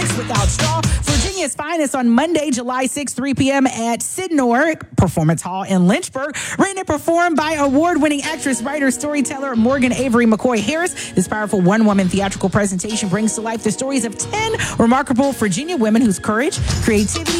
Drinks Without Straw. Virginia's Finest on Monday, July 6, 3 p.m. at Sidnor Performance Hall in Lynchburg. Written and performed by award-winning actress, writer, storyteller Morgan Avery McCoy Harris. This powerful one-woman theatrical presentation brings to life the stories of 10 remarkable Virginia women whose courage, creativity,